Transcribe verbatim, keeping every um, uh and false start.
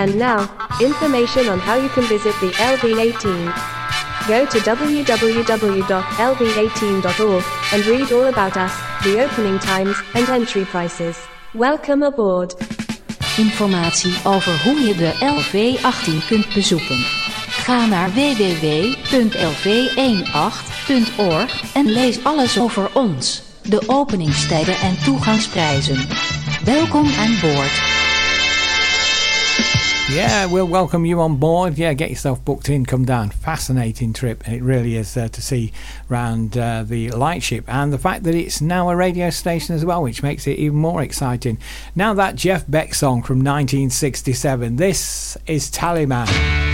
And now, information on how you can visit the L V eighteen. Go to w w w dot l v eighteen dot org and read all about us, the opening times and entry prices. Welcome aboard. Informatie over hoe je de L V achttien kunt bezoeken. Ga naar w w w punt l v achttien punt org en lees alles over ons, de openingstijden en toegangsprijzen. Welkom aan boord. Yeah, we'll welcome you on board. Yeah, get yourself booked in, come down. Fascinating trip. It really is uh, to see round uh, the lightship, and the fact that it's now a radio station as well, which makes it even more exciting. Now that Jeff Beck song from nineteen sixty-seven. This is Tallyman.